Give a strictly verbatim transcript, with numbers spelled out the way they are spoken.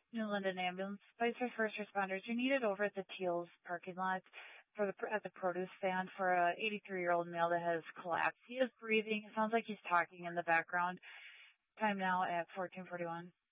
New London Ambulance. Spicer first responders. You're needed over at the Teals parking lot for the at the produce stand for a eighty-three-year-old male that has collapsed. He is breathing. It sounds like he's talking in the background. Time now at fourteen forty-one.